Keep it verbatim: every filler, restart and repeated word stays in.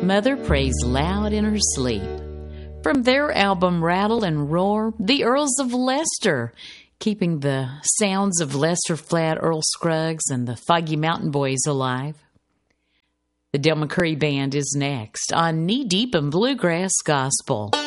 Mother prays loud in her sleep. From their album Rattle and Roar, the Earls of Leicester, keeping the sounds of Lester Flatt, Earl Scruggs, and the Foggy Mountain Boys alive. The Del McCoury Band is next on Knee Deep in Bluegrass Gospel.